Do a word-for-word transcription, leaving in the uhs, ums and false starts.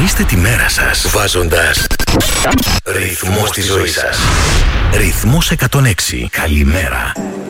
Ξεκινήστε τη μέρα σας βάζοντας ρυθμό στη ζωή σας. Ρυθμός εκατόν έξι. Καλημέρα.